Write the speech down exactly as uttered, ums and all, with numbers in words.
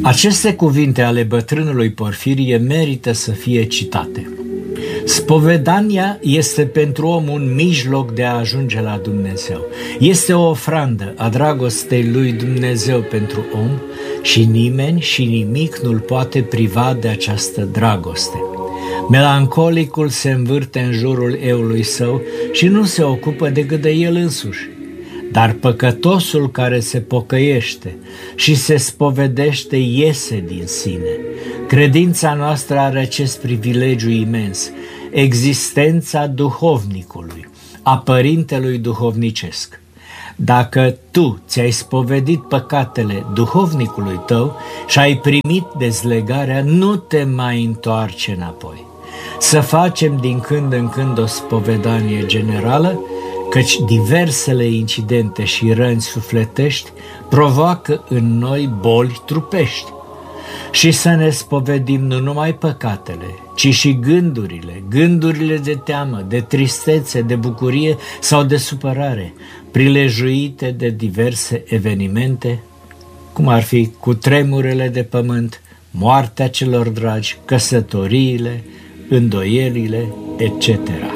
Aceste cuvinte ale bătrânului Porfirie merită să fie citate. Spovedania este pentru om un mijloc de a ajunge la Dumnezeu. Este o ofrandă a dragostei lui Dumnezeu pentru om și nimeni și nimic nu-l poate priva de această dragoste. Melancolicul se învârte în jurul eului său și nu se ocupă decât de el însuși. Dar păcătosul care se pocăiește și se spovedește iese din sine. Credința noastră are acest privilegiu imens, existența duhovnicului, a părintelui duhovnicesc. Dacă tu ți-ai spovedit păcatele duhovnicului tău și ai primit dezlegarea, nu te mai întoarce înapoi. Să facem din când în când o spovedanie generală, căci diversele incidente și răni sufletești provoacă în noi boli trupești. Și să ne spovedim nu numai păcatele, ci și gândurile, gândurile de teamă, de tristețe, de bucurie sau de supărare, prilejuite de diverse evenimente, cum ar fi cutremurele de pământ, moartea celor dragi, căsătoriile, îndoielile, et cetera.